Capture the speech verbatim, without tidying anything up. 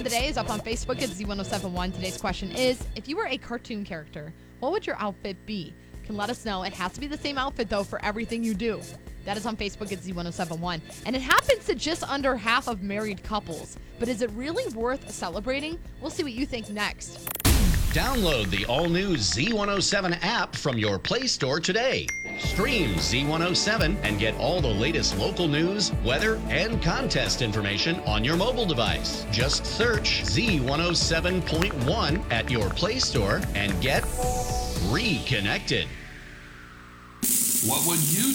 the day is up on Facebook at Z ten seventy-one. Today's question is, if you were a cartoon character, what would your outfit be? You can let us know. It has to be the same outfit, though, for everything you do. That is on Facebook at Z ten seventy-one. And it happens to just under half of married couples. But is it really worth celebrating? We'll see what you think next. Download the all-new Z one oh seven app from your Play Store today. Stream Z one oh seven and get all the latest local news, weather, and contest information on your mobile device. Just search Z one oh seven point one at your Play Store and get reconnected. What would you